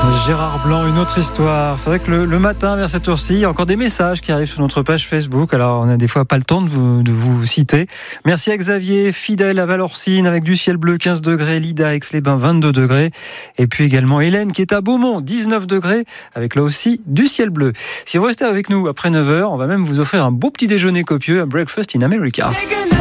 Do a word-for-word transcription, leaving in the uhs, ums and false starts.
Gérard Blanc, une autre histoire. C'est vrai que le, le matin, vers cette heure-ci, il y a encore des messages qui arrivent sur notre page Facebook. Alors, on n'a des fois pas le temps de vous, de vous citer. Merci à Xavier, fidèle à Valorcine, avec du ciel bleu, quinze degrés. Lida à Aix-les-Bains, vingt-deux degrés. Et puis également Hélène, qui est à Beaumont, dix-neuf degrés, avec là aussi du ciel bleu. Si vous restez avec nous après neuf heures, on va même vous offrir un beau petit déjeuner copieux, un breakfast in America.